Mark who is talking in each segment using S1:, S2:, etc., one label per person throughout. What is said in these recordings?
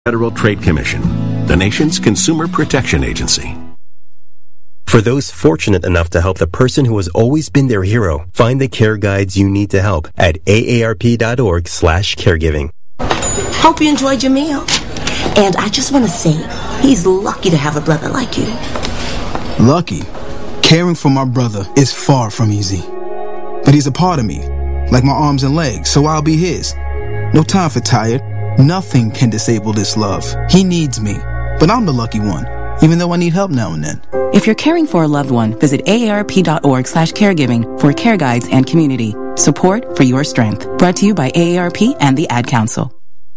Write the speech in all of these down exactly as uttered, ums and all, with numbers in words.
S1: Federal Trade Commission, the nation's consumer protection agency.
S2: For those fortunate enough to help the person who has always been their hero, find the care guides you need to help at aarp.org slash caregiving.
S3: Hope you enjoyed your meal. And I just want to say, he's lucky to have a brother like you.
S4: Lucky? Caring for my brother is far from easy. But he's a part of me, like my arms and legs, so I'll be his. No time for tired. Nothing can disable this love. He needs me, but I'm the lucky one, even though I need help now and then.
S5: If you're caring for a loved one, visit aarp.org slash caregiving for care guides and community. Support for your strength. Brought to you by A A R P and the Ad Council.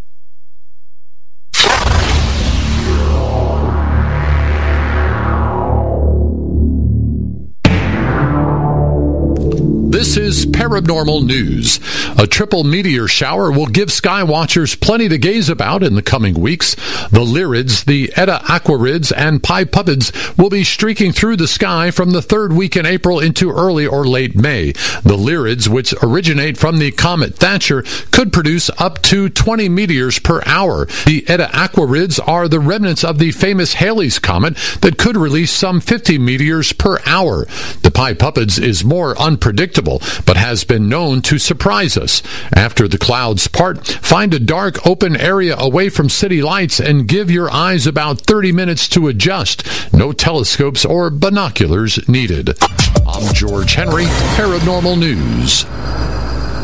S6: This is Paranormal News. A triple meteor shower will give sky watchers plenty to gaze about in the coming weeks. The Lyrids, the Eta Aquarids, and Pi Pupids will be streaking through the sky from the third week in April into early or late May. The Lyrids, which originate from the comet Thatcher, could produce up to twenty meteors per hour. The Eta Aquarids are the remnants of the famous Halley's Comet that could release some fifty meteors per hour. The Pi Pupids is more unpredictable, but has been known to surprise us. After the clouds part, find a dark, open area away from city lights and give your eyes about thirty minutes to adjust. No telescopes or binoculars needed. I'm George Henry, Paranormal News.